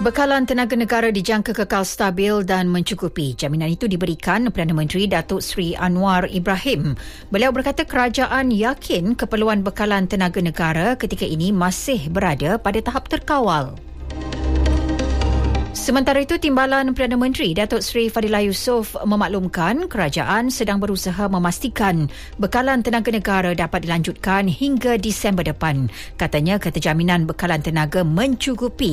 Bekalan tenaga negara dijangka kekal stabil dan mencukupi. Jaminan itu diberikan Perdana Menteri Datuk Seri Anwar Ibrahim. Beliau berkata kerajaan yakin keperluan bekalan tenaga negara ketika ini masih berada pada tahap terkawal. Sementara itu, Timbalan Perdana Menteri Datuk Seri Fadilah Yusof memaklumkan kerajaan sedang berusaha memastikan bekalan tenaga negara dapat dilanjutkan hingga Disember depan. Katanya, jaminan bekalan tenaga mencukupi